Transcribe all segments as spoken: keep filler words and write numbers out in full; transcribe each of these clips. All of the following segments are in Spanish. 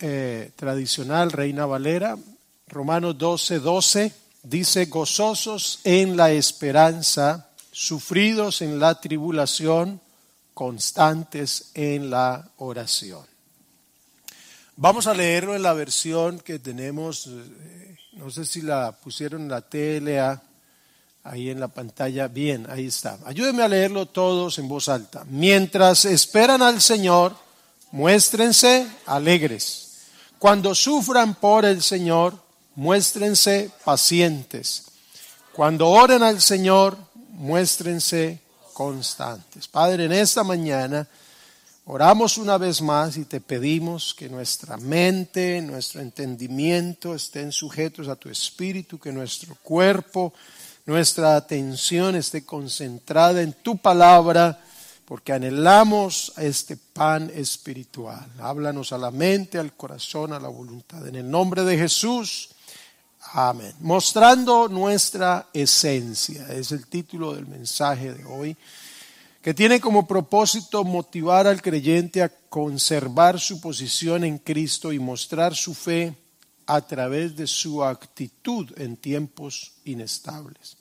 eh, tradicional, Reina Valera. Romanos doce, doce dice: gozosos en la esperanza, sufridos en la tribulación, constantes en la oración. Vamos a leerlo en la versión que tenemos, eh, no sé si la pusieron en la T L A, ahí en la pantalla. Bien, ahí está. Ayúdenme a leerlo todos en voz alta. Mientras esperan al Señor, muéstrense alegres. Cuando sufran por el Señor, muéstrense pacientes. Cuando oren al Señor, muéstrense constantes. Padre, en esta mañana oramos una vez más y te pedimos que nuestra mente, nuestro entendimiento estén sujetos a tu Espíritu, que nuestro cuerpo, nuestra atención esté concentrada en tu palabra, porque anhelamos a este pan espiritual. Háblanos a la mente, al corazón, a la voluntad. En el nombre de Jesús, amén. Mostrando nuestra esencia, es el título del mensaje de hoy, que tiene como propósito motivar al creyente a conservar su posición en Cristo y mostrar su fe a través de su actitud en tiempos inestables.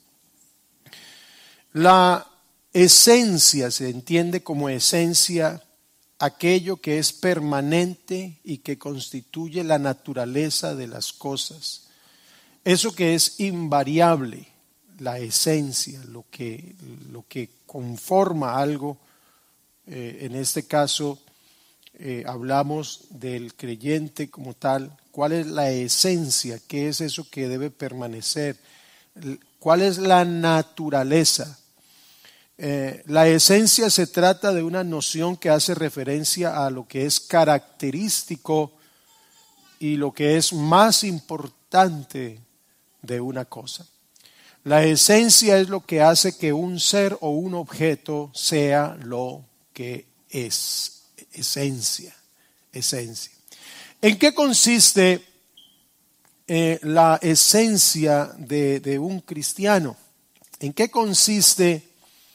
La esencia se entiende como esencia aquello que es permanente y que constituye la naturaleza de las cosas. Eso que es invariable, la esencia, lo que, lo que conforma algo. Eh, en este caso eh, hablamos del creyente como tal. ¿Cuál es la esencia? ¿Qué es eso que debe permanecer? ¿Cuál es la naturaleza? Eh, la esencia se trata de una noción que hace referencia a lo que es característico y lo que es más importante de una cosa. La esencia es lo que hace que un ser o un objeto sea lo que es. Esencia, esencia. ¿En qué consiste eh, la esencia de, de un cristiano? ¿En qué consiste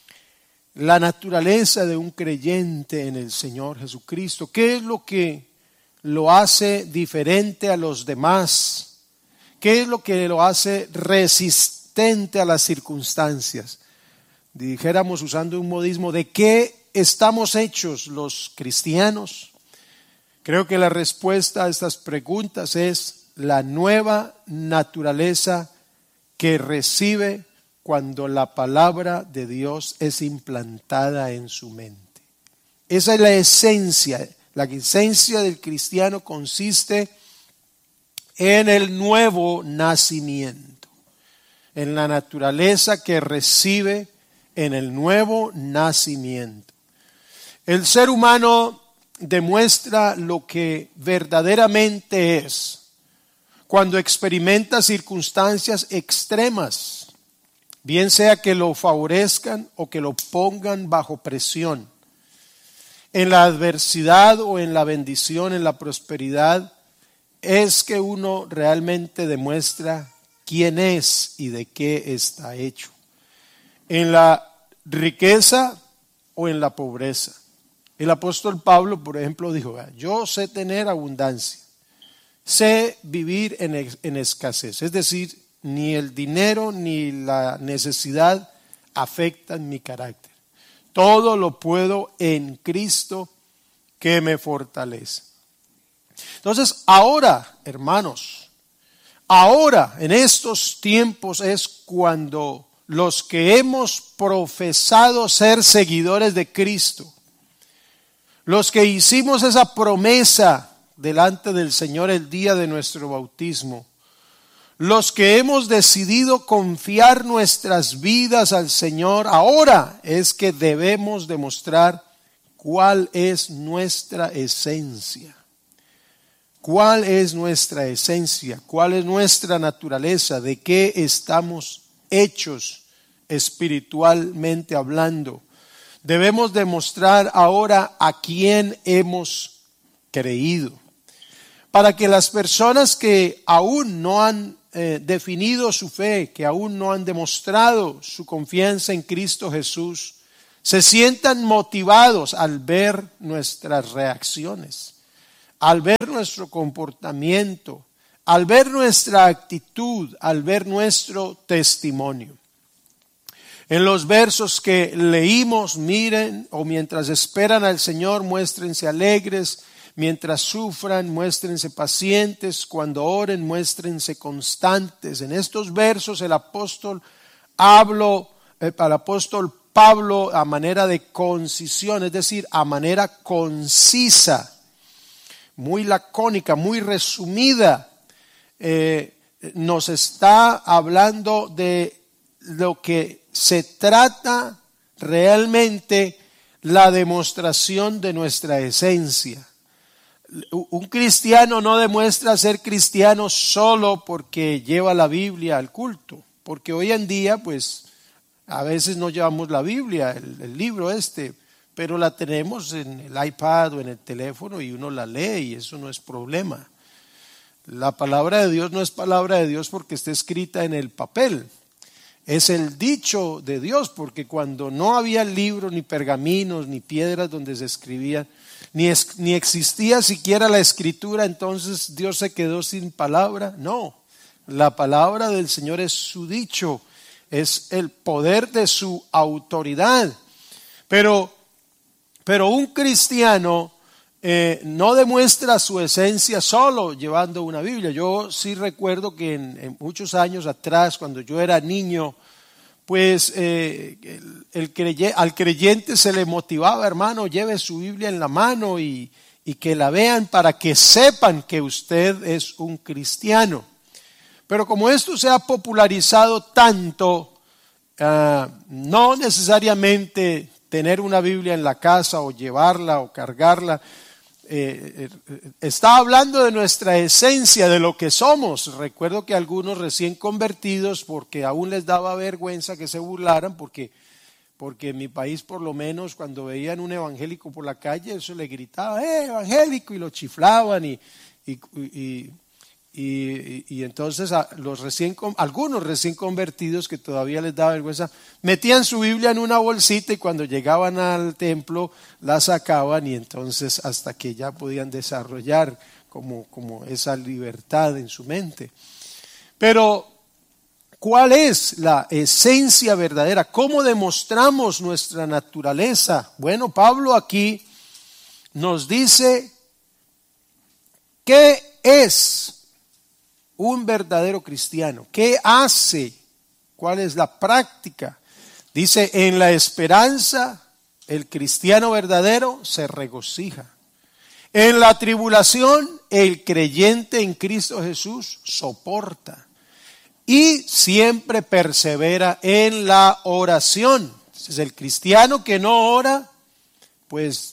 la naturaleza de un creyente en el Señor Jesucristo? ¿Qué es lo que lo hace diferente a los demás? ¿Qué es lo que lo hace resistente a las circunstancias? Dijéramos, usando un modismo, ¿de qué estamos hechos los cristianos? Creo que la respuesta a estas preguntas es la nueva naturaleza que recibe cuando la palabra de Dios es implantada en su mente. Esa es la esencia. La esencia del cristiano consiste en el nuevo nacimiento, en la naturaleza que recibe en el nuevo nacimiento. El ser humano demuestra lo que verdaderamente es cuando experimenta circunstancias extremas, bien sea que lo favorezcan o que lo pongan bajo presión. En la adversidad o en la bendición, en la prosperidad, es que uno realmente demuestra quién es y de qué está hecho. En la riqueza o en la pobreza. El apóstol Pablo, por ejemplo, dijo: yo sé tener abundancia, sé vivir en, en escasez. Es decir, ni el dinero ni la necesidad afectan mi carácter. Todo lo puedo en Cristo que me fortalece. Entonces, ahora, hermanos, ahora en estos tiempos es cuando los que hemos profesado ser seguidores de Cristo, los que hicimos esa promesa delante del Señor el día de nuestro bautismo, los que hemos decidido confiar nuestras vidas al Señor, ahora es que debemos demostrar cuál es nuestra esencia. ¿Cuál es nuestra esencia? ¿Cuál es nuestra naturaleza? ¿De qué estamos hechos espiritualmente hablando? Debemos demostrar ahora a quién hemos creído. Para que las personas que aún no han eh, definido su fe, que aún no han demostrado su confianza en Cristo Jesús, se sientan motivados al ver nuestras reacciones, al ver nuestro comportamiento, al ver nuestra actitud, al ver nuestro testimonio. En los versos que leímos, miren, o mientras esperan al Señor, muéstrense alegres, mientras sufran, muéstrense pacientes, cuando oren, muéstrense constantes. En estos versos el apóstol habló, eh, el apóstol Pablo a manera de concisión, es decir, a manera concisa, muy lacónica, muy resumida, eh, nos está hablando de lo que se trata realmente, la demostración de nuestra esencia. Un cristiano no demuestra ser cristiano solo porque lleva la Biblia al culto, porque hoy en día pues a veces no llevamos la Biblia, el, el libro este, pero la tenemos en el iPad o en el teléfono y uno la lee y eso no es problema. La palabra de Dios no es palabra de Dios porque está escrita en el papel. Es el dicho de Dios, porque cuando no había libros, ni pergaminos, ni piedras donde se escribían, ni, es, ni existía siquiera la escritura, entonces Dios se quedó sin palabra. No, la palabra del Señor es su dicho, es el poder de su autoridad. Pero, pero un cristiano eh, no demuestra su esencia solo llevando una Biblia. Yo sí recuerdo que en, en muchos años atrás, cuando yo era niño, pues eh, el, el creyente, al creyente se le motivaba, hermano, lleve su Biblia en la mano y, y que la vean para que sepan que usted es un cristiano. Pero como esto se ha popularizado tanto, uh, no necesariamente tener una Biblia en la casa o llevarla o cargarla, Eh, eh, está hablando de nuestra esencia, de lo que somos. Recuerdo que algunos recién convertidos, porque aún les daba vergüenza que se burlaran, porque, porque en mi país por lo menos cuando veían un evangélico por la calle, eso le gritaba, ¡eh, evangélico! Y lo chiflaban y, y, y, y, y, y entonces a los recién, algunos recién convertidos que todavía les daba vergüenza, metían su Biblia en una bolsita y cuando llegaban al templo la sacaban y entonces hasta que ya podían desarrollar como, como esa libertad en su mente. Pero ¿cuál es la esencia verdadera? ¿Cómo demostramos nuestra naturaleza? Bueno, Pablo aquí nos dice qué es un verdadero cristiano. ¿Qué hace? ¿Cuál es la práctica? Dice, en la esperanza, el cristiano verdadero se regocija. En la tribulación, el creyente en Cristo Jesús soporta. Y siempre persevera en la oración. Entonces, el cristiano que no ora, pues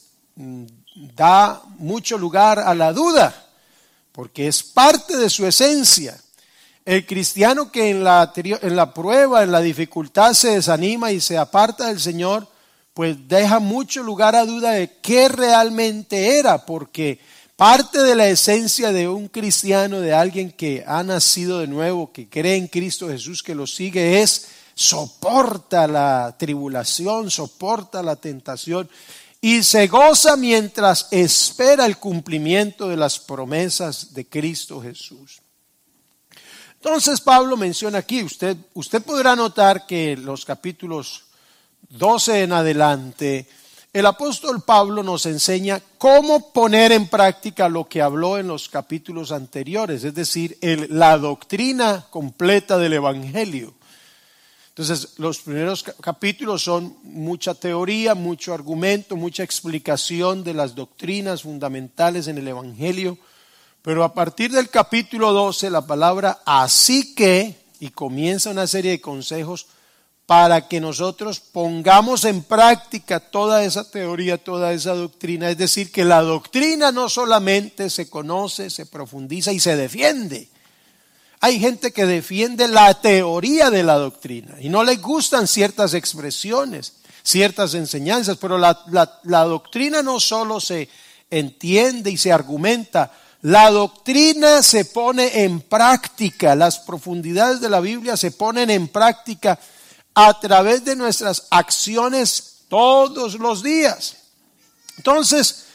da mucho lugar a la duda, porque es parte de su esencia. El cristiano que en la, en la prueba, en la dificultad se desanima y se aparta del Señor, pues deja mucho lugar a duda de qué realmente era, porque parte de la esencia de un cristiano, de alguien que ha nacido de nuevo, que cree en Cristo Jesús, que lo sigue, es soporta la tribulación, soporta la tentación y se goza mientras espera el cumplimiento de las promesas de Cristo Jesús. Entonces Pablo menciona aquí, usted, usted podrá notar que los capítulos doce en adelante, el apóstol Pablo nos enseña cómo poner en práctica lo que habló en los capítulos anteriores, es decir, el, la doctrina completa del Evangelio. Entonces, los primeros capítulos son mucha teoría, mucho argumento, mucha explicación de las doctrinas fundamentales en el Evangelio. Pero a partir del capítulo doce, la palabra así que, y comienza una serie de consejos para que nosotros pongamos en práctica toda esa teoría, toda esa doctrina. Es decir, que la doctrina no solamente se conoce, se profundiza y se defiende. Hay gente que defiende la teoría de la doctrina y no les gustan ciertas expresiones, ciertas enseñanzas, pero la, la, la doctrina no solo se entiende y se argumenta, la doctrina se pone en práctica, las profundidades de la Biblia se ponen en práctica a través de nuestras acciones todos los días. Entonces,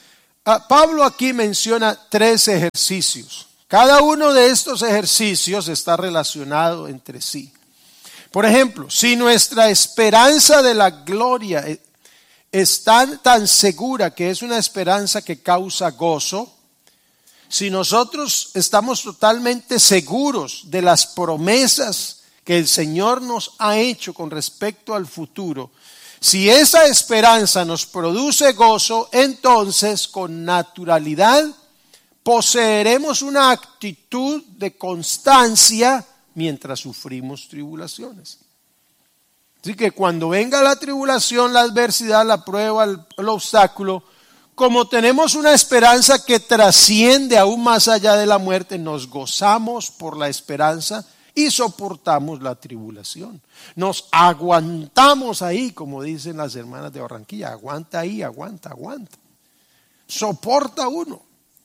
Pablo aquí menciona tres ejercicios. Cada uno de estos ejercicios está relacionado entre sí. Por ejemplo, si nuestra esperanza de la gloria es tan, tan segura que es una esperanza que causa gozo, si nosotros estamos totalmente seguros de las promesas que el Señor nos ha hecho con respecto al futuro, si esa esperanza nos produce gozo, entonces con naturalidad poseeremos una actitud de constancia mientras sufrimos tribulaciones. Así que cuando venga la tribulación, la adversidad, la prueba, el, el obstáculo, como tenemos una esperanza que trasciende aún más allá de la muerte, nos gozamos por la esperanza y soportamos la tribulación. Nos aguantamos ahí, como dicen las hermanas de Barranquilla, aguanta ahí, aguanta, aguanta. Soporta uno.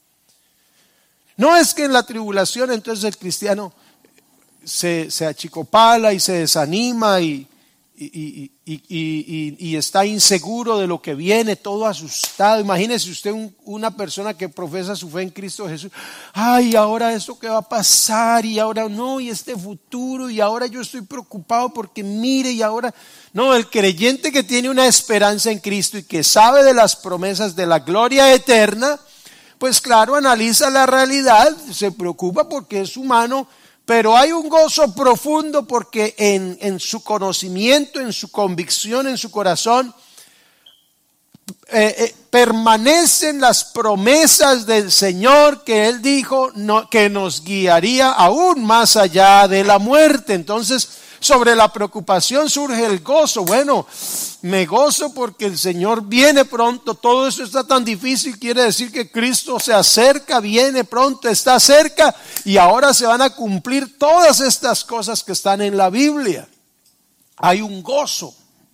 No es que en la tribulación entonces el cristiano se, se achicopala y se desanima y, y, y, y, y, y, y está inseguro de lo que viene, todo asustado. Imagínese usted un, una persona que profesa su fe en Cristo Jesús. Ay, ahora esto que va a pasar y ahora no, y este futuro y ahora yo estoy preocupado porque mire y ahora... No, el creyente que tiene una esperanza en Cristo y que sabe de las promesas de la gloria eterna, pues claro, analiza la realidad, se preocupa porque es humano, pero hay un gozo profundo porque en, en su conocimiento, en su convicción, en su corazón, eh, eh, permanecen las promesas del Señor que Él dijo no, que nos guiaría aún más allá de la muerte. Entonces, sobre la preocupación surge el gozo. Bueno, me gozo porque el Señor viene pronto. Todo eso está tan difícil, quiere decir que Cristo se acerca, viene pronto, está cerca y ahora se van a cumplir todas estas cosas que están en la Biblia. Hay un gozo.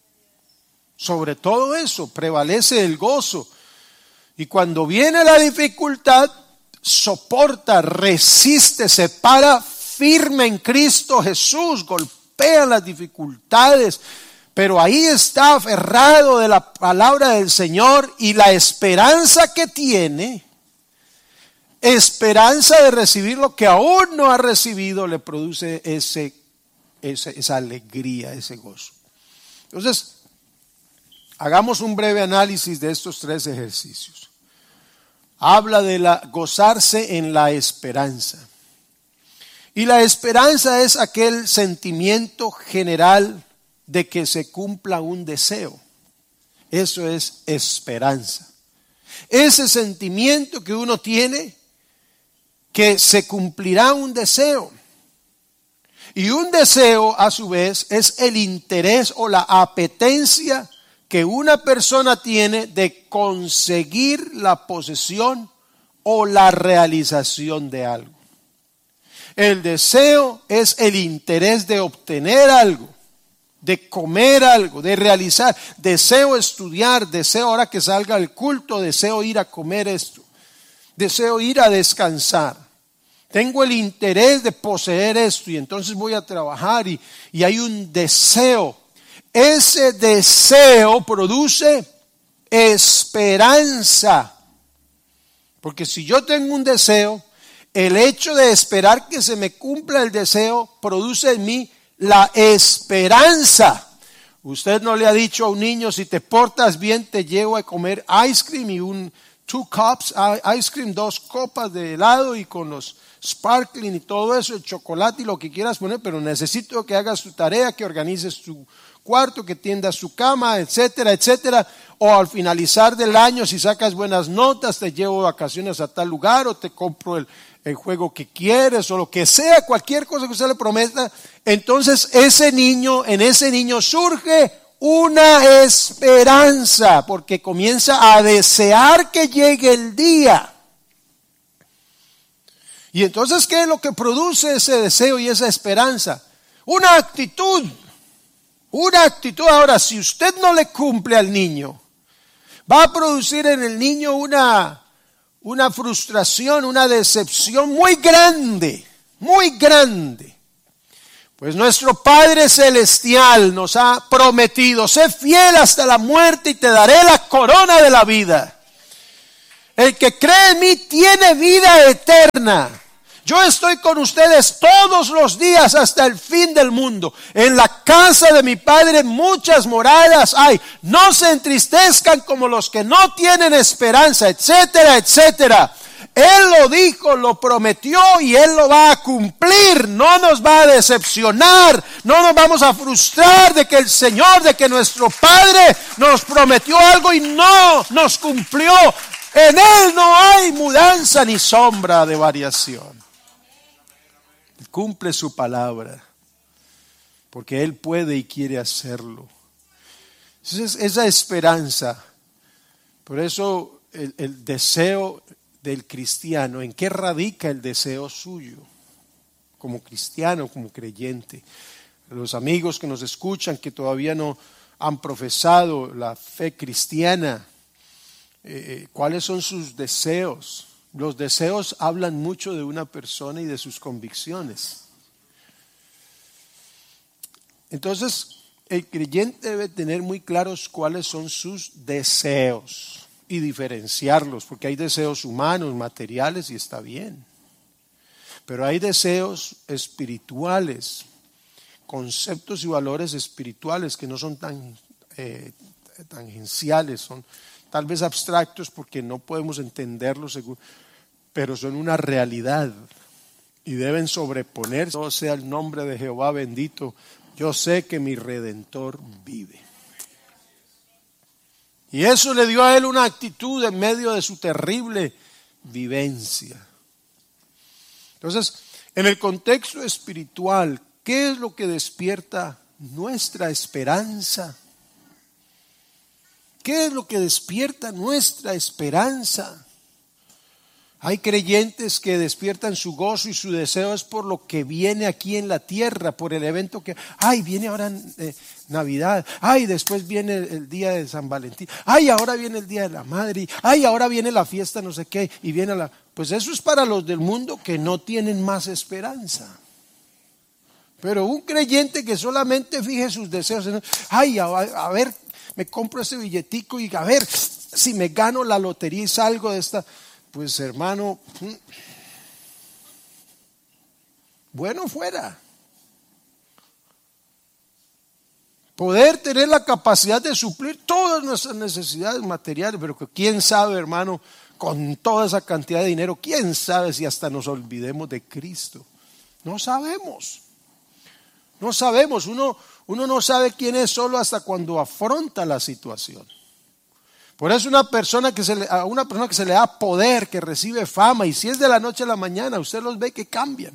Sobre todo eso prevalece el gozo. Y cuando viene la dificultad, soporta, resiste, se para firme en Cristo Jesús, golpea las dificultades, pero ahí está aferrado de la palabra del Señor y la esperanza que tiene, esperanza de recibir lo que aún no ha recibido, le produce ese, ese, esa alegría, ese gozo. Entonces, hagamos un breve análisis de estos tres ejercicios. Habla de la, gozarse en la esperanza. Y la esperanza es aquel sentimiento general de que se cumpla un deseo. Eso es esperanza. Ese sentimiento que uno tiene que se cumplirá un deseo. Y un deseo, a su vez, es el interés o la apetencia que una persona tiene de conseguir la posesión o la realización de algo. El deseo es el interés de obtener algo, de comer algo, de realizar. Deseo estudiar, deseo ahora que salga el culto, deseo ir a comer esto, deseo ir a descansar. Tengo el interés de poseer esto y entonces voy a trabajar y, y hay un deseo. Ese deseo produce esperanza. Porque si yo tengo un deseo, el hecho de esperar que se me cumpla el deseo produce en mí la esperanza. Usted no le ha dicho a un niño, si te portas bien te llevo a comer ice cream y un two cups ice cream, dos copas de helado y con los sparkling y todo eso, el chocolate y lo que quieras poner, pero necesito que hagas tu tarea, que organices tu cuarto, que tiendas su cama, etcétera, etcétera. O al finalizar del año, si sacas buenas notas, te llevo de vacaciones a tal lugar o te compro el, el juego que quieres o lo que sea, cualquier cosa que usted le prometa. Entonces ese niño, en ese niño surge una esperanza porque comienza a desear que llegue el día. Y entonces, ¿qué es lo que produce ese deseo y esa esperanza? Una actitud. Una actitud. Ahora, si usted no le cumple al niño, va a producir en el niño una, una frustración, una decepción muy grande, muy grande. Pues nuestro Padre Celestial nos ha prometido, sé fiel hasta la muerte y te daré la corona de la vida. El que cree en mí tiene vida eterna. Yo estoy con ustedes todos los días hasta el fin del mundo. En la casa de mi Padre muchas moradas hay. No se entristezcan como los que no tienen esperanza, etcétera, etcétera. Él lo dijo, lo prometió y Él lo va a cumplir. No nos va a decepcionar, no nos vamos a frustrar de que el Señor, de que nuestro Padre nos prometió algo y no nos cumplió. En Él no hay mudanza ni sombra de variación. Él cumple su palabra, porque Él puede y quiere hacerlo. Entonces, esa esperanza, por eso el, el deseo del cristiano, ¿en qué radica el deseo suyo? Como cristiano, como creyente. Los amigos que nos escuchan, que todavía no han profesado la fe cristiana, eh, ¿cuáles son sus deseos? Los deseos hablan mucho de una persona y de sus convicciones. Entonces, el creyente debe tener muy claros cuáles son sus deseos y diferenciarlos, porque hay deseos humanos, materiales, y está bien. Pero hay deseos espirituales, conceptos y valores espirituales que no son tan eh, tangenciales, son tal vez abstractos porque no podemos entenderlos, pero son una realidad y deben sobreponerse. Todo sea el nombre de Jehová bendito. Yo sé que mi Redentor vive. Y eso le dio a él una actitud en medio de su terrible vivencia. Entonces, en el contexto espiritual, ¿qué es lo que despierta nuestra esperanza? ¿Qué es lo que despierta nuestra esperanza? Hay creyentes que despiertan su gozo y su deseo es por lo que viene aquí en la tierra, por el evento que, ay, viene ahora eh, Navidad, ay, después viene el, el día de San Valentín, ay, ahora viene el día de la madre, ay, ahora viene la fiesta no sé qué, y viene la, pues eso es para los del mundo que no tienen más esperanza. Pero un creyente que solamente fije sus deseos en, ay, a, a ver, me compro ese billetico y a ver si me gano la lotería y salgo de esta. Pues hermano, bueno fuera poder tener la capacidad de suplir todas nuestras necesidades materiales, pero que quién sabe, hermano, con toda esa cantidad de dinero, quién sabe si hasta nos olvidemos de Cristo. No sabemos, no sabemos, uno, uno no sabe quién es solo hasta cuando afronta la situación. Por eso una persona que se le, a una persona que se le da poder, que recibe fama, y si es de la noche a la mañana, usted los ve que cambian.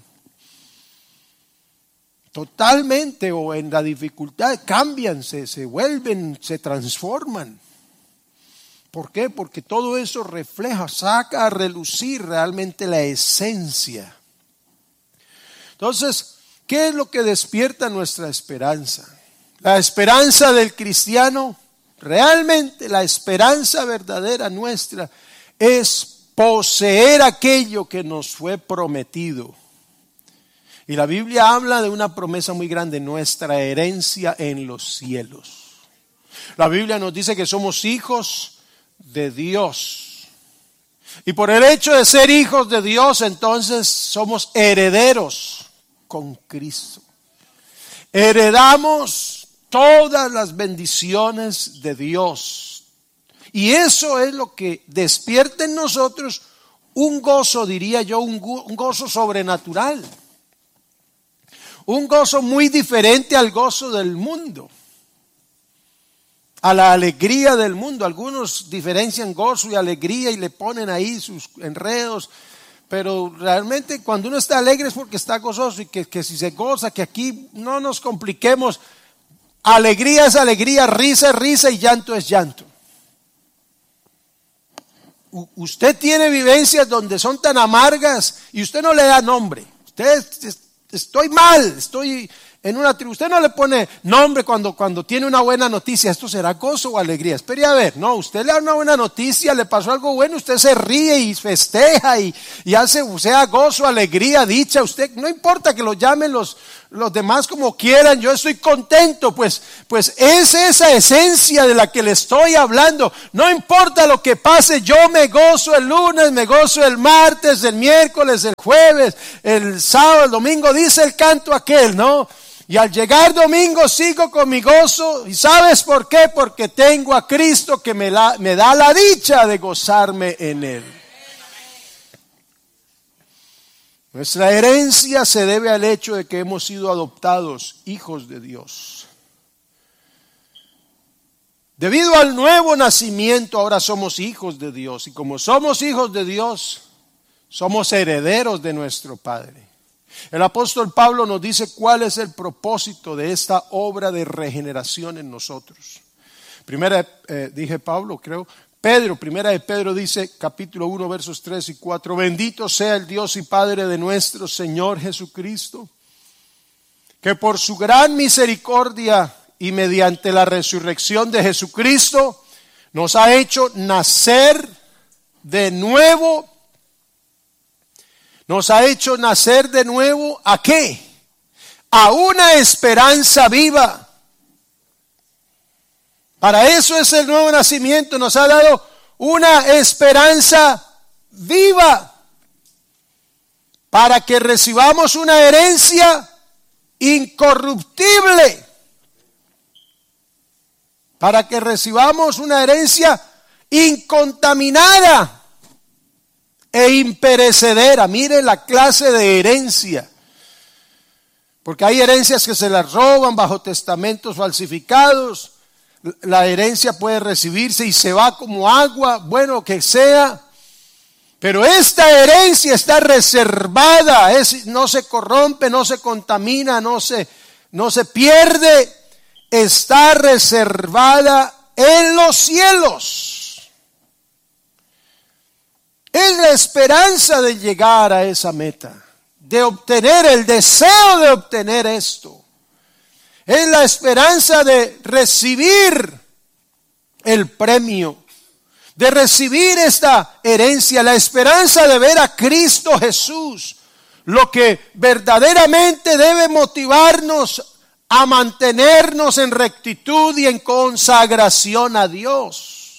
Totalmente, o en la dificultad, cambian, se, se vuelven, se transforman. ¿Por qué? Porque todo eso refleja, saca a relucir realmente la esencia. Entonces, ¿qué es lo que despierta nuestra esperanza? La esperanza del cristiano. Realmente la esperanza verdadera nuestra es poseer aquello que nos fue prometido. Y la Biblia habla de una promesa muy grande, nuestra herencia en los cielos. La Biblia nos dice que somos hijos de Dios. Y por el hecho de ser hijos de Dios, entonces somos herederos con Cristo. Heredamos todas las bendiciones de Dios. Y eso es lo que despierta en nosotros un gozo, diría yo, un, go- un gozo sobrenatural. Un gozo muy diferente al gozo del mundo, a la alegría del mundo. Algunos diferencian gozo y alegría y le ponen ahí sus enredos. Pero realmente cuando uno está alegre es porque está gozoso y que, que si se goza, que aquí no nos compliquemos. Alegría es alegría, risa es risa y llanto es llanto. U- usted tiene vivencias donde son tan amargas y usted no le da nombre. Usted es, estoy mal, estoy en una tribu. Usted no le pone nombre cuando, cuando tiene una buena noticia. ¿Esto será gozo o alegría? Espere a ver. No, usted le da una buena noticia, le pasó algo bueno, usted se ríe y festeja y, y hace, sea gozo, alegría, dicha. Usted, no importa que lo llamen los, los demás como quieran, yo estoy contento. Pues, pues es esa esencia de la que le estoy hablando. No importa lo que pase, yo me gozo el lunes, me gozo el martes, el miércoles, el jueves, el sábado, el domingo, dice el canto aquel, ¿no? Y al llegar domingo sigo con mi gozo. ¿Y sabes por qué? Porque tengo a Cristo que me, la, me da la dicha de gozarme en Él. Nuestra herencia se debe al hecho de que hemos sido adoptados hijos de Dios. Debido al nuevo nacimiento, ahora somos hijos de Dios. Y como somos hijos de Dios, somos herederos de nuestro Padre. El apóstol Pablo nos dice cuál es el propósito de esta obra de regeneración en nosotros. Primera, eh, dije Pablo, creo. Pedro, primera de Pedro dice, capítulo uno, versos tres y cuatro, bendito sea el Dios y Padre de nuestro Señor Jesucristo, que por su gran misericordia y mediante la resurrección de Jesucristo, nos ha hecho nacer de nuevo. Nos ha hecho nacer de nuevo, ¿a qué? A una esperanza viva. Para eso es el nuevo nacimiento, nos ha dado una esperanza viva, para que recibamos una herencia incorruptible, para que recibamos una herencia incontaminada e imperecedera. Mire la clase de herencia, porque hay herencias que se las roban bajo testamentos falsificados. La herencia puede recibirse y se va como agua, bueno, que sea. Pero esta herencia está reservada, es, no se corrompe, no se contamina, no se, no se pierde. Está reservada en los cielos. Es la esperanza de llegar a esa meta, de obtener el deseo de obtener esto. Es la esperanza de recibir el premio, de recibir esta herencia, la esperanza de ver a Cristo Jesús, lo que verdaderamente debe motivarnos a mantenernos en rectitud y en consagración a Dios.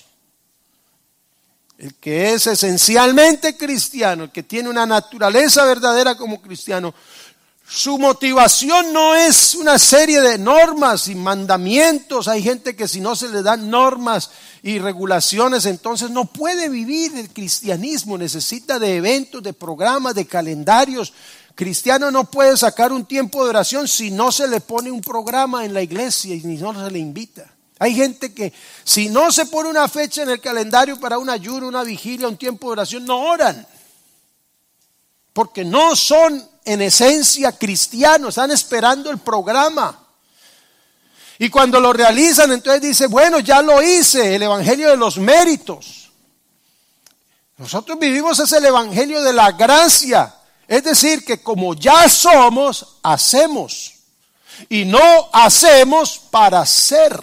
El que es esencialmente cristiano, el que tiene una naturaleza verdadera como cristiano, su motivación no es una serie de normas y mandamientos. Hay gente que si no se le dan normas y regulaciones, entonces no puede vivir el cristianismo. Necesita de eventos, de programas, de calendarios. Cristiano no puede sacar un tiempo de oración si no se le pone un programa en la iglesia y ni no se le invita. Hay gente que si no se pone una fecha en el calendario para un ayuno, una vigilia, un tiempo de oración, no oran. Porque no son en esencia cristianos, están esperando el programa. Y cuando lo realizan, entonces dice, bueno, ya lo hice, el evangelio de los méritos. Nosotros vivimos es el evangelio de la gracia. Es decir, que como ya somos, hacemos. Y no hacemos para ser.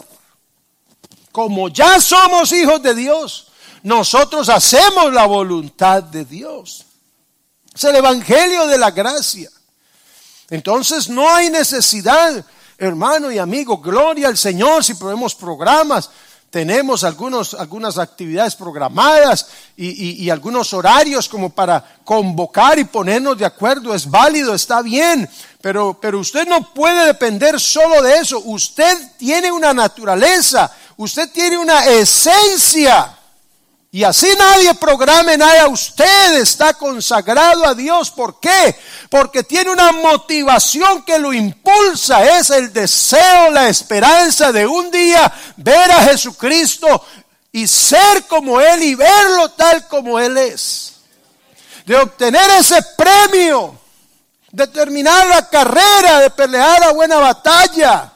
Como ya somos hijos de Dios, nosotros hacemos la voluntad de Dios. Es el evangelio de la gracia. Entonces no hay necesidad, hermano y amigo, gloria al Señor si ponemos programas. Tenemos algunos, algunas actividades programadas y, y, y algunos horarios como para convocar y ponernos de acuerdo. Es válido, está bien, pero, pero usted no puede depender solo de eso. Usted tiene una naturaleza, usted tiene una esencia. Y así nadie programe nada, usted está consagrado a Dios. ¿Por qué? Porque tiene una motivación que lo impulsa. Es el deseo, la esperanza de un día ver a Jesucristo y ser como Él y verlo tal como Él es. De obtener ese premio, de terminar la carrera, de pelear la buena batalla.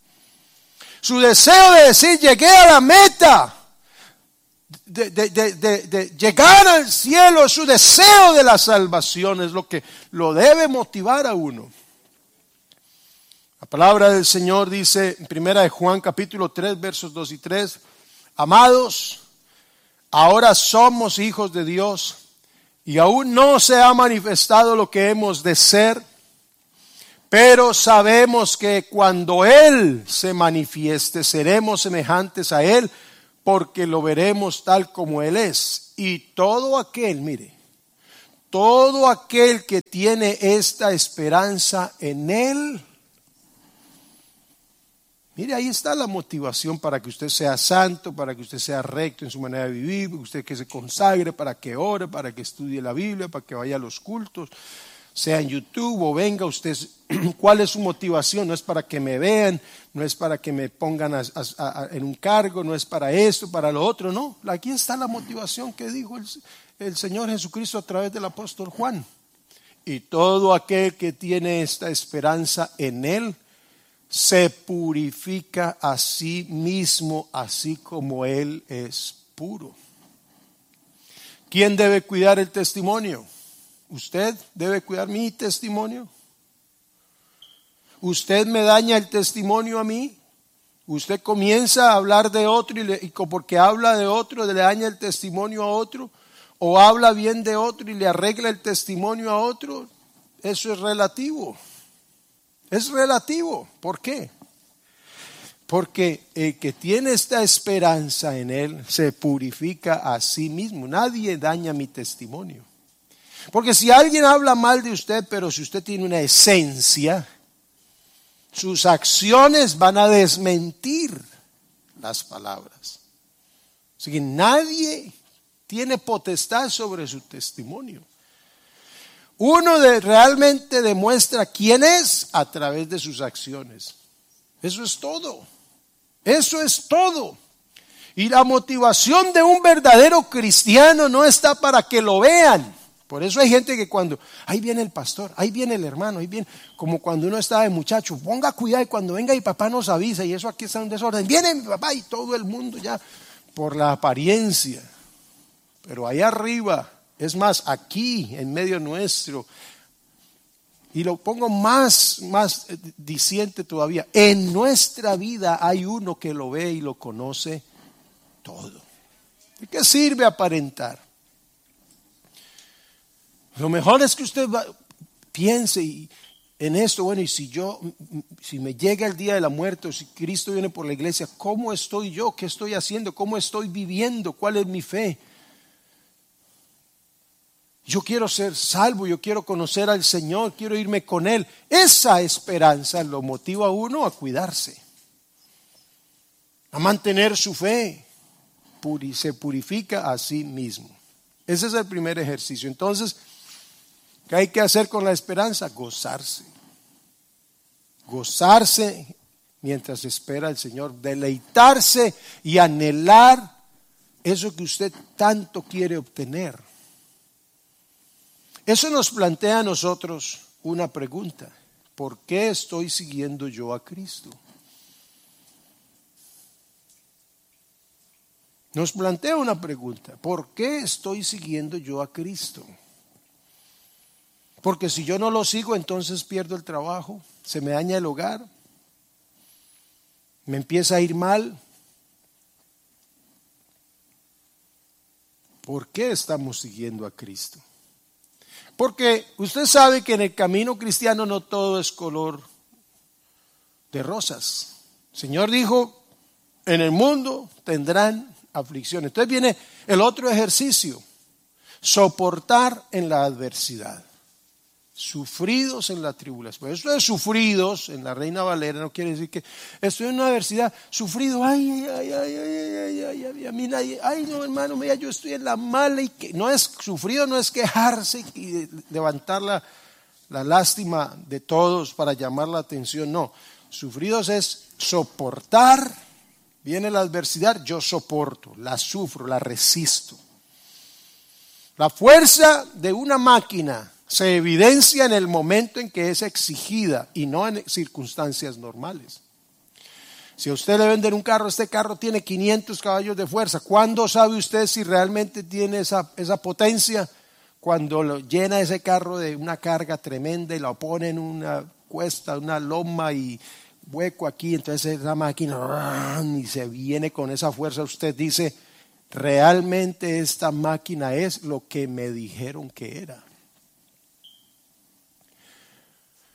Su deseo de decir, llegué a la meta. De, de, de, de, de llegar al cielo, su deseo de la salvación es lo que lo debe motivar a uno. La palabra del Señor dice en primera de Juan capítulo tres versos dos y tres, amados, ahora somos hijos de Dios y aún no se ha manifestado lo que hemos de ser, Pero sabemos que cuando Él se manifieste, seremos semejantes a Él, porque lo veremos tal como Él es. Y todo aquel, mire, todo aquel que tiene esta esperanza en Él, mire, ahí está la motivación para que usted sea santo, para que usted sea recto en su manera de vivir, para que usted que se consagre, para que ore, para que estudie la Biblia, para que vaya a los cultos, sea en YouTube o venga usted. ¿Cuál es su motivación? No es para que me vean, no es para que me pongan a, a, a, en un cargo, no es para esto, para lo otro, no. Aquí está la motivación que dijo el, el Señor Jesucristo a través del apóstol Juan. Y todo aquel que tiene esta esperanza en Él, se purifica a sí mismo, así como Él es puro. ¿Quién debe cuidar el testimonio? ¿Usted debe cuidar mi testimonio? ¿Usted me daña el testimonio a mí? ¿Usted comienza a hablar de otro y, le, y porque habla de otro le daña el testimonio a otro? ¿O habla bien de otro y le arregla el testimonio a otro? Eso es relativo. Es relativo. ¿Por qué? Porque el que tiene esta esperanza en Él se purifica a sí mismo. Nadie daña mi testimonio. Porque si alguien habla mal de usted, pero si usted tiene una esencia, sus acciones van a desmentir las palabras. Así que nadie tiene potestad sobre su testimonio. Uno de, realmente demuestra quién es a través de sus acciones. Eso es todo. Eso es todo. Y la motivación de un verdadero cristiano no está para que lo vean. Por eso hay gente que cuando, ahí viene el pastor, ahí viene el hermano, ahí viene, como cuando uno estaba de muchacho, ponga cuidado y cuando venga mi papá nos avisa y eso aquí está un desorden. Viene mi papá y todo el mundo ya por la apariencia. Pero ahí arriba, es más, aquí en medio nuestro, y lo pongo más, más diciente todavía, en nuestra vida hay uno que lo ve y lo conoce todo. ¿De qué sirve aparentar? Lo mejor es que usted va, piense en esto, bueno, y si yo, si me llega el día de la muerte, o si Cristo viene por la iglesia, ¿cómo estoy yo? ¿Qué estoy haciendo? ¿Cómo estoy viviendo? ¿Cuál es mi fe? Yo quiero ser salvo, yo quiero conocer al Señor, quiero irme con Él. Esa esperanza lo motiva a uno a cuidarse, a mantener su fe, Puri, se purifica a sí mismo. Ese es el primer ejercicio. Entonces, ¿qué hay que hacer con la esperanza? Gozarse. Gozarse mientras espera al Señor. Deleitarse y anhelar eso que usted tanto quiere obtener. Eso nos plantea a nosotros una pregunta. ¿Por qué estoy siguiendo yo a Cristo? Nos plantea una pregunta. ¿Por qué estoy siguiendo yo a Cristo? Porque si yo no lo sigo, entonces pierdo el trabajo, se me daña el hogar, me empieza a ir mal. ¿Por qué estamos siguiendo a Cristo? Porque usted sabe que en el camino cristiano no todo es color de rosas. El Señor dijo, en el mundo tendrán aflicción. Entonces viene el otro ejercicio, soportar en la adversidad, sufridos en la tribulación. Esto de sufridos en la Reina Valera no quiere decir que estoy en una adversidad, sufrido, ay, ay, ay, ay, ay, ay, ay, a mí nadie, ay no hermano, mira, yo estoy en la mala y que no es sufrido, no es quejarse y levantar la, la lástima de todos para llamar la atención, no, sufridos es soportar. Viene la adversidad, yo soporto, la sufro, la resisto. La fuerza de una máquina se evidencia en el momento en que es exigida y no en circunstancias normales. Si a usted le venden un carro, este carro tiene quinientos caballos de fuerza. ¿Cuándo sabe usted si realmente tiene esa, esa potencia? Cuando lo llena ese carro de una carga tremenda y lo pone en una cuesta, una loma y hueco aquí, entonces esa máquina y se viene con esa fuerza. Usted dice, realmente esta máquina es lo que me dijeron que era.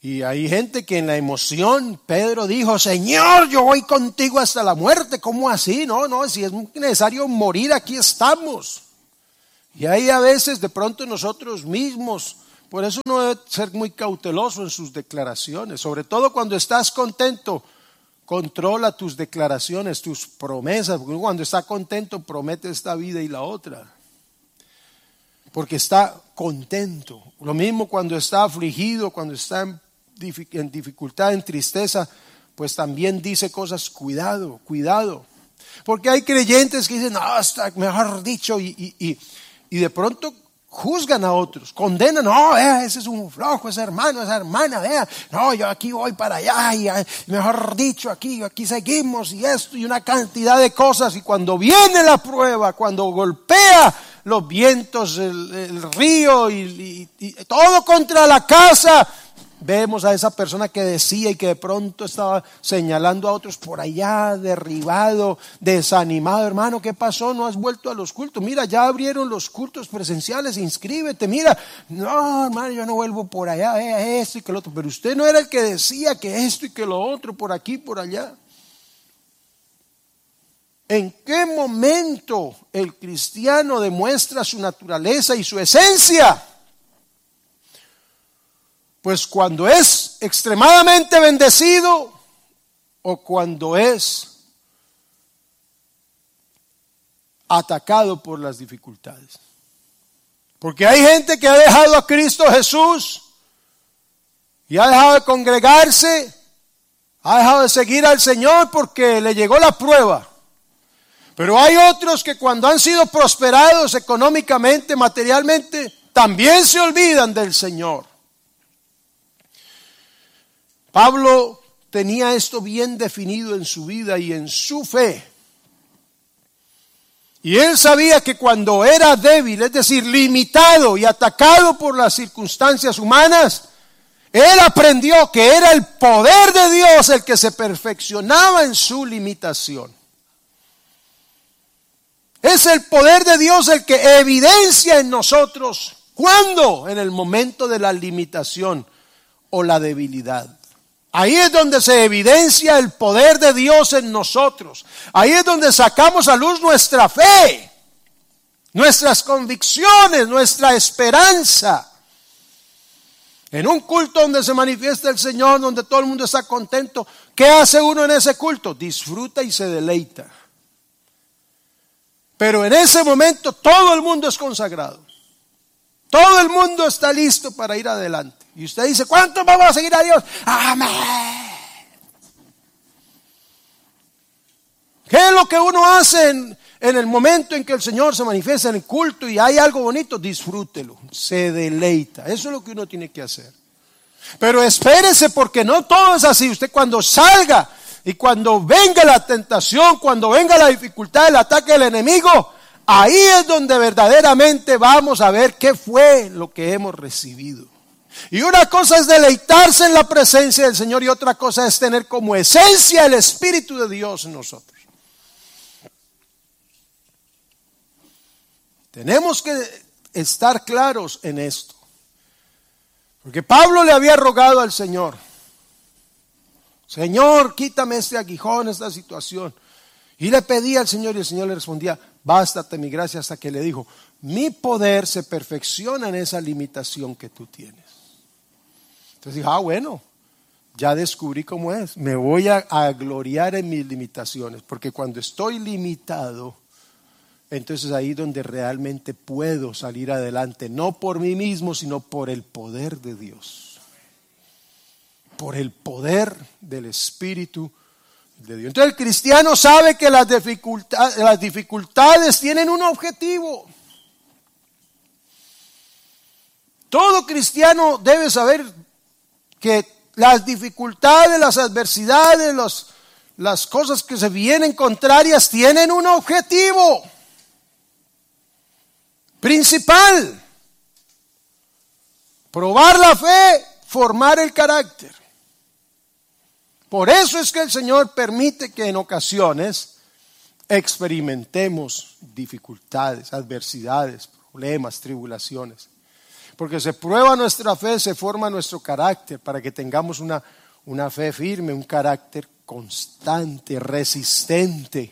Y hay gente que en la emoción, Pedro dijo, Señor, yo voy contigo hasta la muerte. ¿Cómo así? No, no, si es necesario morir, aquí estamos. Y ahí a veces de pronto nosotros mismos, por eso uno debe ser muy cauteloso en sus declaraciones, sobre todo cuando estás contento. Controla tus declaraciones, tus promesas, porque cuando está contento promete esta vida y la otra. Porque está contento. Lo mismo cuando está afligido, cuando está en en dificultad, en tristeza, pues también dice cosas, cuidado, cuidado. Porque hay creyentes que dicen, no, está mejor dicho, y, y, y, y de pronto juzgan a otros, condenan, no, vea, ese es un flojo, ese hermano, esa hermana, vea, no, yo aquí voy para allá, y mejor dicho, aquí, aquí seguimos, y esto, y una cantidad de cosas, y cuando viene la prueba, cuando golpea los vientos, el, el río, y, y, y todo contra la casa, vemos a esa persona que decía y que de pronto estaba señalando a otros por allá, derribado, desanimado. Hermano, ¿qué pasó? ¿No has vuelto a los cultos? Mira, ya abrieron los cultos presenciales, inscríbete. Mira, no, hermano, yo no vuelvo por allá, vea esto y que lo otro. Pero usted no era el que decía que esto y que lo otro, por aquí, por allá. ¿En qué momento el cristiano demuestra su naturaleza y su esencia? Pues cuando es extremadamente bendecido o cuando es atacado por las dificultades. Porque hay gente que ha dejado a Cristo Jesús y ha dejado de congregarse, ha dejado de seguir al Señor porque le llegó la prueba. Pero hay otros que cuando han sido prosperados económicamente, materialmente, también se olvidan del Señor. Pablo tenía esto bien definido en su vida y en su fe. Y él sabía que cuando era débil, es decir, limitado y atacado por las circunstancias humanas, él aprendió que era el poder de Dios el que se perfeccionaba en su limitación. Es el poder de Dios el que evidencia en nosotros, ¿cuándo? En el momento de la limitación o la debilidad. Ahí es donde se evidencia el poder de Dios en nosotros. Ahí es donde sacamos a luz nuestra fe, nuestras convicciones, nuestra esperanza. En un culto donde se manifiesta el Señor, donde todo el mundo está contento, ¿qué hace uno en ese culto? Disfruta y se deleita. Pero en ese momento todo el mundo es consagrado. Todo el mundo está listo para ir adelante. Y usted dice, ¿cuántos vamos a seguir a Dios? Amén. ¿Qué es lo que uno hace en, en el momento en que el Señor se manifiesta en el culto y hay algo bonito? Disfrútelo, se deleita. Eso es lo que uno tiene que hacer. Pero espérese, porque no todo es así. Usted cuando salga y cuando venga la tentación, cuando venga la dificultad, el ataque del enemigo, ahí es donde verdaderamente vamos a ver qué fue lo que hemos recibido. Y una cosa es deleitarse en la presencia del Señor y otra cosa es tener como esencia el Espíritu de Dios en nosotros. Tenemos que estar claros en esto. Porque Pablo le había rogado al Señor, Señor, quítame este aguijón, esta situación. Y le pedía al Señor y el Señor le respondía, bástate mi gracia, hasta que le dijo, mi poder se perfecciona en esa limitación que tú tienes. Entonces dije, ah, bueno, ya descubrí cómo es. Me voy a, a gloriar en mis limitaciones, porque cuando estoy limitado, entonces ahí es donde realmente puedo salir adelante, no por mí mismo, sino por el poder de Dios. Por el poder del Espíritu de Dios. Entonces el cristiano sabe que las dificultades, las dificultades tienen un objetivo. Todo cristiano debe saber que las dificultades, las adversidades, los, las cosas que se vienen contrarias tienen un objetivo principal: probar la fe, formar el carácter. Por eso es que el Señor permite que en ocasiones experimentemos dificultades, adversidades, problemas, tribulaciones. Porque se prueba nuestra fe, se forma nuestro carácter para que tengamos una, una fe firme, un carácter constante, resistente.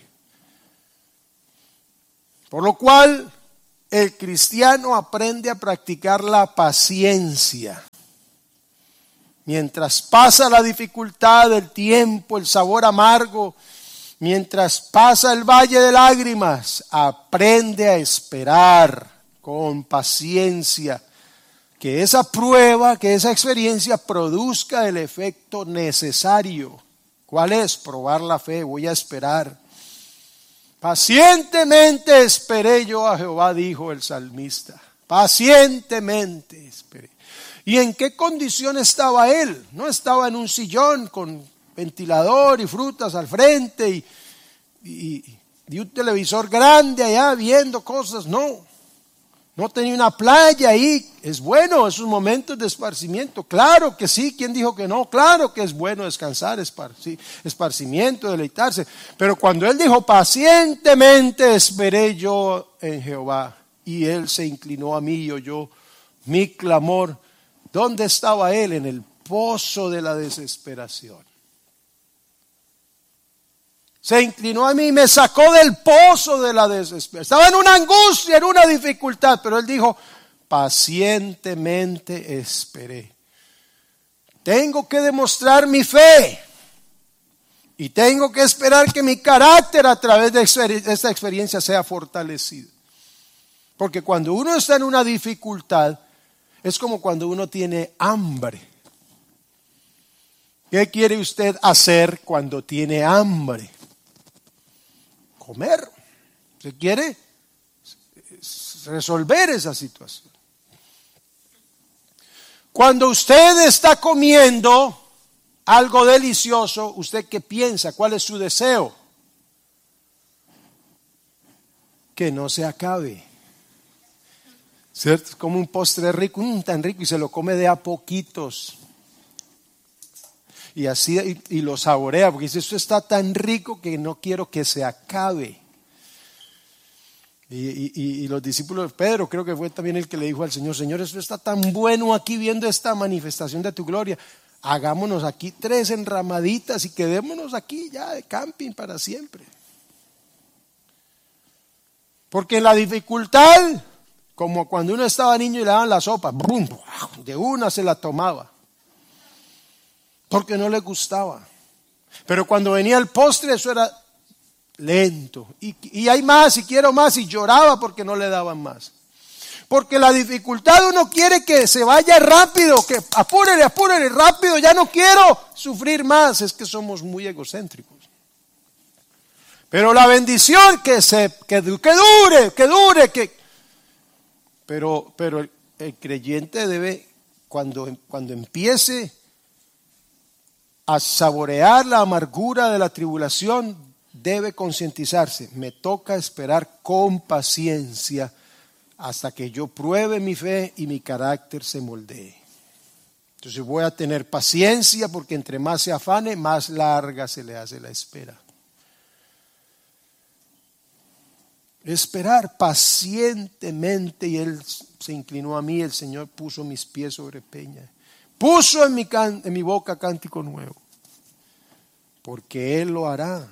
Por lo cual, el cristiano aprende a practicar la paciencia. Mientras pasa la dificultad del tiempo, el sabor amargo, mientras pasa el valle de lágrimas, aprende a esperar con paciencia que esa prueba, que esa experiencia produzca el efecto necesario. ¿Cuál es? Probar la fe. Voy a esperar. Pacientemente esperé yo a Jehová, dijo el salmista. Pacientemente esperé. ¿Y en qué condición estaba él? No estaba en un sillón con ventilador y frutas al frente y, y, y un televisor grande allá viendo cosas. No, no tenía una playa ahí. Es bueno esos momentos de esparcimiento. Claro que sí. ¿Quién dijo que no? Claro que es bueno descansar, esparci- esparcimiento, deleitarse. Pero cuando él dijo, pacientemente esperé yo en Jehová, y él se inclinó a mí y oyó mi clamor. ¿Dónde estaba él? En el pozo de la desesperación. Se inclinó a mí y me sacó del pozo de la desesperación. Estaba en una angustia, en una dificultad, pero él dijo, pacientemente esperé. Tengo que demostrar mi fe y tengo que esperar que mi carácter a través de esta experiencia sea fortalecido. Porque cuando uno está en una dificultad, es como cuando uno tiene hambre. ¿Qué quiere usted hacer cuando tiene hambre? Comer. ¿Usted quiere resolver esa situación? Cuando usted está comiendo algo delicioso, ¿usted qué piensa? ¿Cuál es su deseo? Que no se acabe. ¿Cierto? Es como un postre rico, mmm, tan rico, y se lo come de a poquitos. Y así, y, y lo saborea, porque dice, esto está tan rico que no quiero que se acabe. Y, y, y los discípulos de Pedro, creo que fue también el que le dijo al Señor, Señor, esto está tan bueno aquí viendo esta manifestación de tu gloria. Hagámonos aquí tres enramaditas y quedémonos aquí ya de camping para siempre. Porque en la dificultad, como cuando uno estaba niño y le daban la sopa, brum, de una se la tomaba. Porque no le gustaba. Pero cuando venía el postre, eso era lento. Y, y hay más, y quiero más, y lloraba porque no le daban más. Porque la dificultad uno quiere que se vaya rápido, que apúrele, apúrele, rápido, ya no quiero sufrir más. Es que somos muy egocéntricos. Pero la bendición que, se, que, que dure, que dure, que... Pero, pero el, el creyente debe, cuando, cuando empiece a saborear la amargura de la tribulación, debe concientizarse. Me toca esperar con paciencia hasta que yo pruebe mi fe y mi carácter se moldee. Entonces voy a tener paciencia porque entre más se afane, más larga se le hace la espera. Esperar pacientemente, y él se inclinó a mí, el Señor puso mis pies sobre peña. Puso en mi, can, en mi boca cántico nuevo, porque Él lo hará.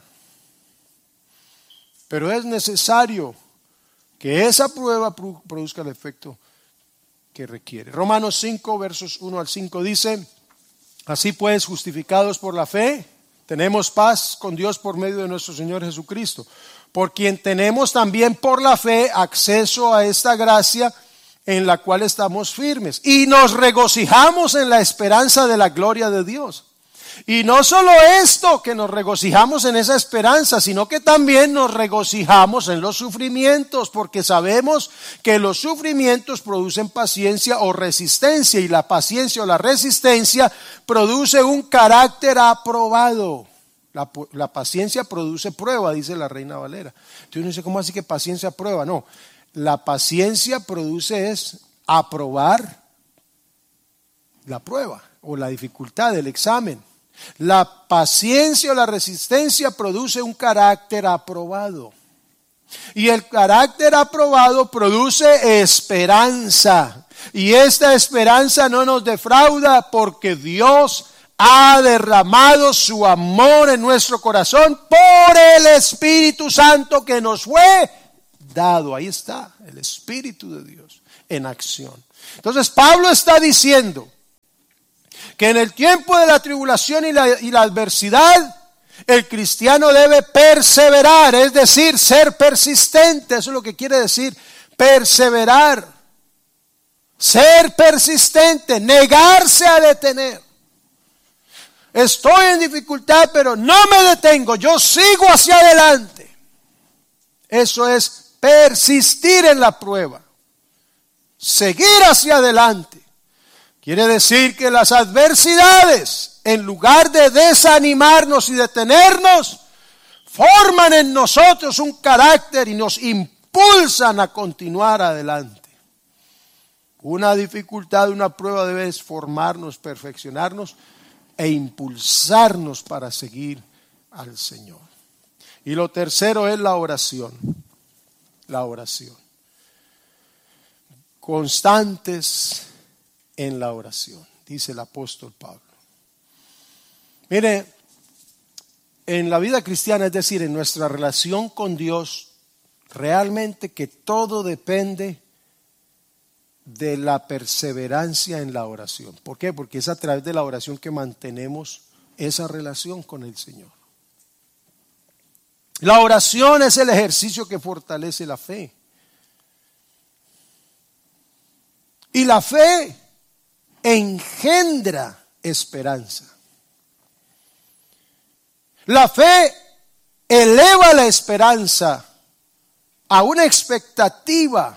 Pero es necesario que esa prueba produzca el efecto que requiere. Romanos cinco, versos uno al cinco dice, así pues, justificados por la fe, tenemos paz con Dios por medio de nuestro Señor Jesucristo, por quien tenemos también por la fe acceso a esta gracia en la cual estamos firmes y nos regocijamos en la esperanza de la gloria de Dios. Y no solo esto, que nos regocijamos en esa esperanza, sino que también nos regocijamos en los sufrimientos, porque sabemos que los sufrimientos producen paciencia o resistencia, y la paciencia o la resistencia produce un carácter aprobado. La, la paciencia produce prueba, dice la Reina Valera. Entonces uno dice, ¿cómo así que paciencia prueba? No. La paciencia produce es aprobar la prueba o la dificultad del examen. La paciencia o la resistencia produce un carácter aprobado. Y el carácter aprobado produce esperanza. Y esta esperanza no nos defrauda porque Dios ha derramado su amor en nuestro corazón por el Espíritu Santo que nos fue dado. Ahí está, el Espíritu de Dios en acción. Entonces Pablo está diciendo que en el tiempo de la tribulación y la, y la adversidad, el cristiano debe perseverar, es decir, ser persistente. Eso es lo que quiere decir perseverar. Ser persistente, negarse a detener. Estoy en dificultad, pero no me detengo, yo sigo hacia adelante. Eso es persistir en la prueba. Seguir hacia adelante. Quiere decir que las adversidades, en lugar de desanimarnos y detenernos, forman en nosotros un carácter y nos impulsan a continuar adelante. Una dificultad, una prueba debe formarnos, perfeccionarnos e impulsarnos para seguir al Señor. Y lo tercero es la oración. La oración. Constantes en la oración, dice el apóstol Pablo. Mire, en la vida cristiana, es decir, en nuestra relación con Dios, realmente que todo depende de la perseverancia en la oración. ¿Por qué? Porque es a través de la oración que mantenemos esa relación con el Señor. La oración es el ejercicio que fortalece la fe. Y la fe engendra esperanza. La fe eleva la esperanza a una expectativa.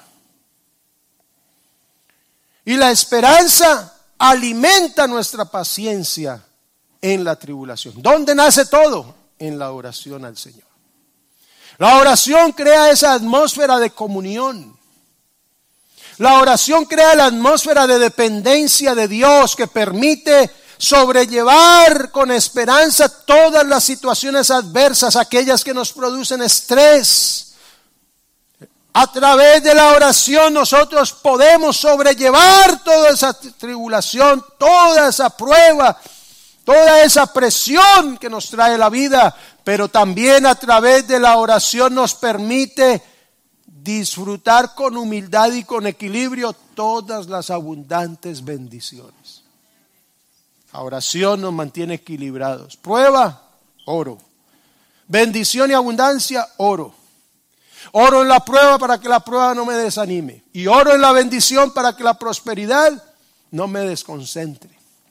Y la esperanza alimenta nuestra paciencia en la tribulación. ¿Dónde nace todo? En la oración al Señor. La oración crea esa atmósfera de comunión. La oración crea la atmósfera de dependencia de Dios que permite sobrellevar con esperanza todas las situaciones adversas, aquellas que nos producen estrés. A través de la oración nosotros podemos sobrellevar toda esa tribulación, toda esa prueba, toda esa presión que nos trae la vida, pero también a través de la oración nos permite disfrutar con humildad y con equilibrio todas las abundantes bendiciones. La oración nos mantiene equilibrados. Prueba, oro. Bendición y abundancia, oro. Oro en la prueba para que la prueba no me desanime. Y oro en la bendición para que la prosperidad no me desconcentre.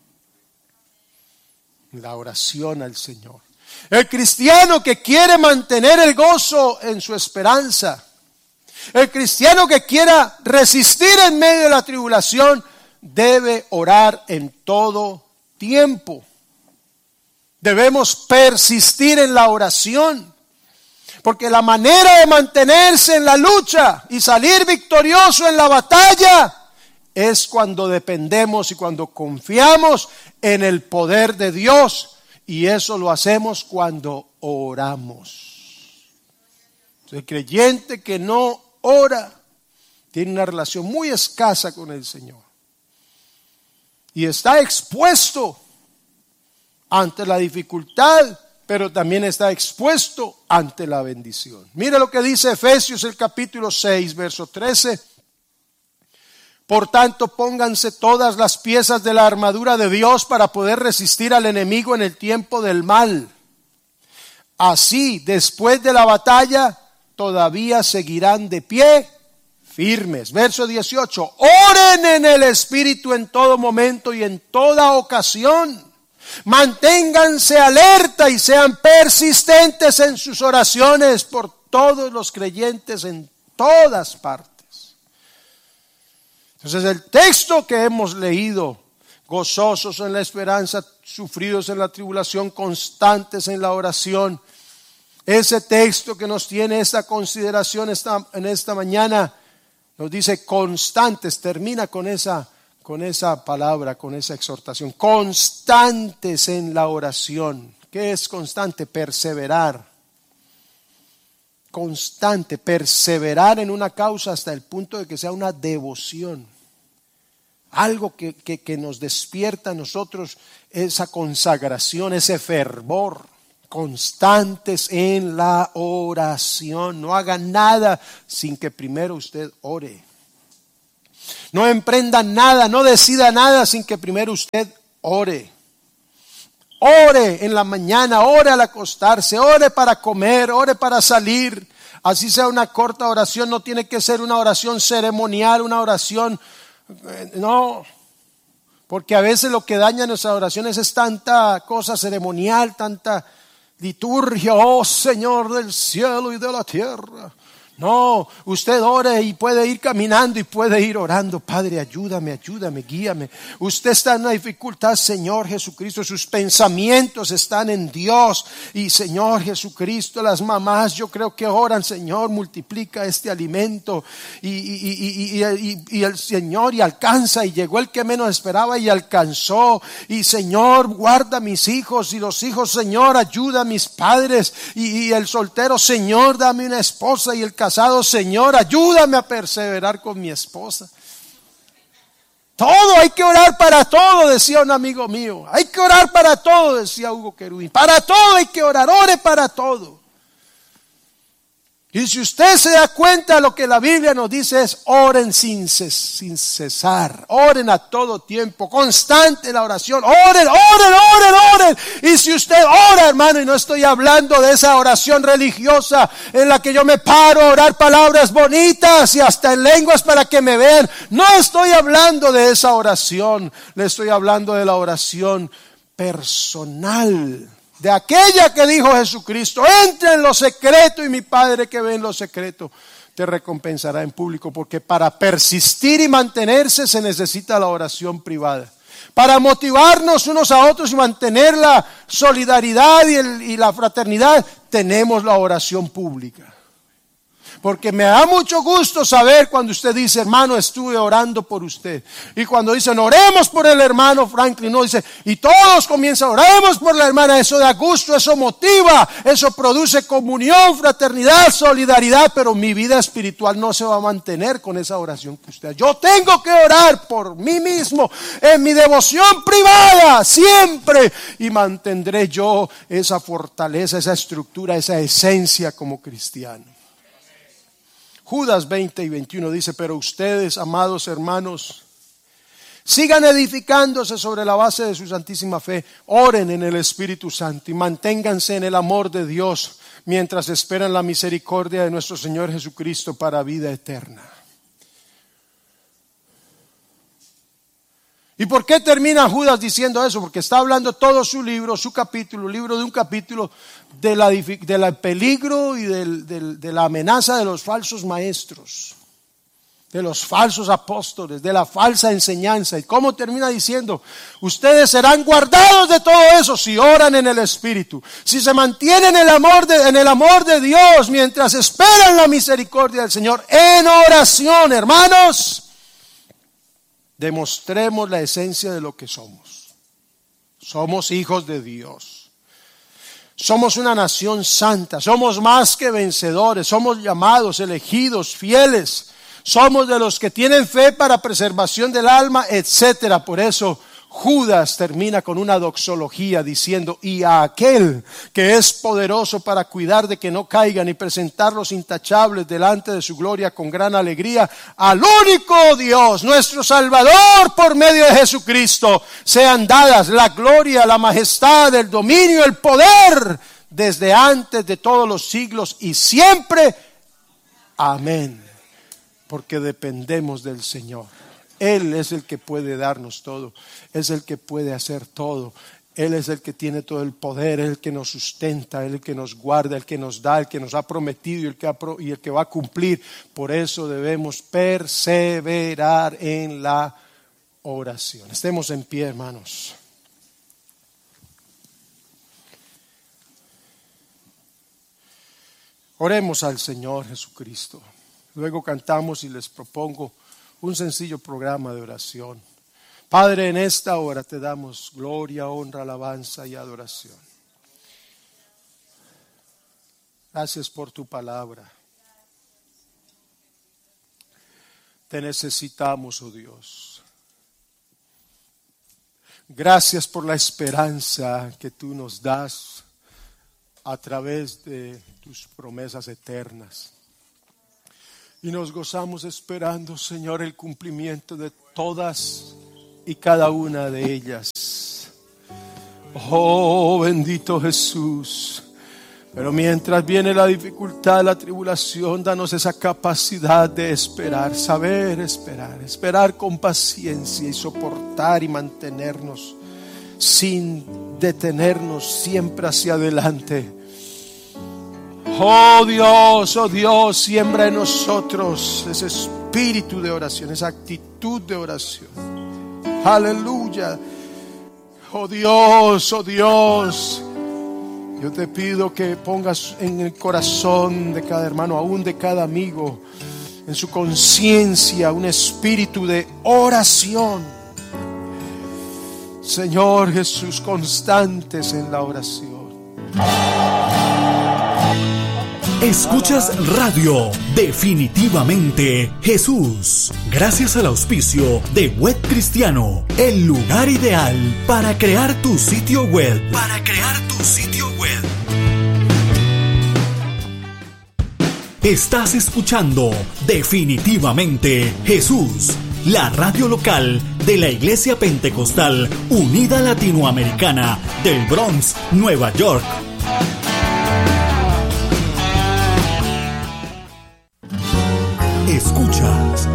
La oración al Señor. El cristiano que quiere mantener el gozo en su esperanza. El cristiano que quiera resistir en medio de la tribulación debe orar en todo tiempo. Debemos persistir en la oración. Porque la manera de mantenerse en la lucha y salir victorioso en la batalla es cuando dependemos y cuando confiamos en el poder de Dios. Y eso lo hacemos cuando oramos. El creyente que no ora tiene una relación muy escasa con el Señor. Y está expuesto ante la dificultad, pero también está expuesto ante la bendición. Mira lo que dice Efesios el capítulo seis, verso trece. Por tanto, pónganse todas las piezas de la armadura de Dios para poder resistir al enemigo en el tiempo del mal. Así, después de la batalla, todavía seguirán de pie firmes. Verso dieciocho. Oren en el Espíritu en todo momento y en toda ocasión. Manténganse alerta y sean persistentes en sus oraciones por todos los creyentes en todas partes. Entonces el texto que hemos leído, gozosos en la esperanza, sufridos en la tribulación, constantes en la oración, ese texto que nos tiene esta consideración esta, en esta mañana, nos dice constantes, termina con esa con esa palabra, con esa exhortación, constantes en la oración. ¿Qué es constante? Perseverar. constante, perseverar en una causa hasta el punto de que sea una devoción. Algo que, que, que nos despierta a nosotros esa consagración, ese fervor. Constantes en la oración. No haga nada sin que primero usted ore. No emprenda nada, no decida nada sin que primero usted ore. Ore en la mañana, ore al acostarse, ore para comer, ore para salir. Así sea una corta oración, no tiene que ser una oración ceremonial, una oración, no. Porque a veces lo que daña nuestras oraciones es tanta cosa ceremonial, tanta liturgia, oh Señor del cielo y de la tierra. No, usted ore y puede ir caminando y puede ir orando. Padre, ayúdame, ayúdame, guíame. Usted está en una dificultad, Señor Jesucristo. Sus pensamientos están en Dios. Y Señor Jesucristo, las mamás yo creo que oran, Señor, multiplica este alimento. Y, y, y, y, y, y el Señor y alcanza. Y llegó el que menos esperaba y alcanzó. Y Señor, guarda a mis hijos. Y los hijos, Señor, ayuda a mis padres. Y, y el soltero, Señor, dame una esposa. Y el casado, Señor, ayúdame a perseverar con mi esposa. Todo, hay que orar para todo, decía un amigo mío. Hay que orar para todo, decía Hugo Querubín. Para todo hay que orar, ore para todo. Y si usted se da cuenta, lo que la Biblia nos dice es oren sin, ces, sin cesar, oren a todo tiempo, constante la oración, oren, oren, oren, oren. Y si usted ora, hermano, y no estoy hablando de esa oración religiosa en la que yo me paro a orar palabras bonitas y hasta en lenguas para que me vean, no estoy hablando de esa oración, le estoy hablando de la oración personal. De aquella que dijo Jesucristo, entra en lo secreto y mi Padre que ve en lo secreto te recompensará en público. Porque para persistir y mantenerse se necesita la oración privada. Para motivarnos unos a otros y mantener la solidaridad y, el, y la fraternidad, tenemos la oración pública. Porque me da mucho gusto saber cuando usted dice, hermano, estuve orando por usted. Y cuando dicen, oremos por el hermano Franklin, no dice, y todos comienzan, oremos por la hermana. Eso da gusto, eso motiva, eso produce comunión, fraternidad, solidaridad. Pero mi vida espiritual no se va a mantener con esa oración que usted. Yo tengo que orar por mí mismo, en mi devoción privada, siempre. Y mantendré yo esa fortaleza, esa estructura, esa esencia como cristiano. Judas veinte y veintiuno dice, pero ustedes, amados hermanos, sigan edificándose sobre la base de su santísima fe, oren en el Espíritu Santo y manténganse en el amor de Dios mientras esperan la misericordia de nuestro Señor Jesucristo para vida eterna. ¿Y por qué termina Judas diciendo eso? Porque está hablando todo su libro, su capítulo, libro de un capítulo, de la, de la peligro y del, del, de la amenaza de los falsos maestros, de los falsos apóstoles, de la falsa enseñanza. ¿Y cómo termina diciendo? Ustedes serán guardados de todo eso si oran en el Espíritu, si se mantienen en el amor de, en el amor de Dios mientras esperan la misericordia del Señor en oración, hermanos. Demostremos la esencia de lo que somos. Somos hijos de Dios. Somos una nación santa. Somos más que vencedores. Somos llamados, elegidos, fieles. Somos de los que tienen fe para preservación del alma, etcétera. Por eso Judas termina con una doxología diciendo, y a aquel que es poderoso para cuidar de que no caigan y presentarlos intachables delante de su gloria con gran alegría, al único Dios, nuestro Salvador, por medio de Jesucristo, sean dadas la gloria, la majestad, el dominio, el poder, desde antes de todos los siglos y siempre. Amén. Porque dependemos del Señor. Él es el que puede darnos todo, es el que puede hacer todo, Él es el que tiene todo el poder, Él es el que nos sustenta, Él es el que nos guarda, el que nos da, el que nos ha prometido y el que, ha pro, y el que va a cumplir. Por eso debemos perseverar en la oración. Estemos en pie, hermanos. Oremos al Señor Jesucristo. Luego cantamos y les propongo un sencillo programa de oración. Padre, en esta hora te damos gloria, honra, alabanza y adoración. Gracias por tu palabra. Te necesitamos, oh Dios. Gracias por la esperanza que tú nos das a través de tus promesas eternas. Y nos gozamos esperando, Señor, el cumplimiento de todas y cada una de ellas. Oh, bendito Jesús. Pero mientras viene la dificultad, la tribulación, danos esa capacidad de esperar, saber esperar, esperar con paciencia y soportar y mantenernos sin detenernos siempre hacia adelante. Oh Dios, oh Dios, siembra en nosotros ese espíritu de oración, esa actitud de oración. Aleluya. Oh Dios, oh Dios. Yo te pido que pongas en el corazón de cada hermano, aún de cada amigo, en su conciencia un espíritu de oración. Señor Jesús, constantes en la oración. Escuchas Radio Definitivamente Jesús, gracias al auspicio de Web Cristiano, el lugar ideal para crear tu sitio web. Para crear tu sitio web. Estás escuchando Definitivamente Jesús, la radio local de la Iglesia Pentecostal Unida Latinoamericana del Bronx, Nueva York. Escuchas